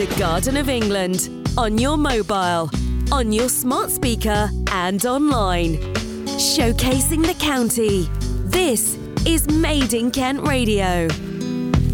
the Garden of England on your mobile, on your smart speaker and online. Showcasing the county. This is Made in Kent Radio.